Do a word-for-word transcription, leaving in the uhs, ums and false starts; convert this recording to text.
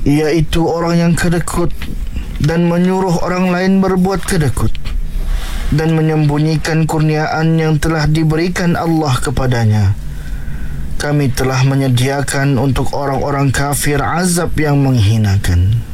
iaitu orang yang kedekut dan menyuruh orang lain berbuat kedekut dan menyembunyikan kurniaan yang telah diberikan Allah kepadanya, kami telah menyediakan untuk orang-orang kafir azab yang menghinakan.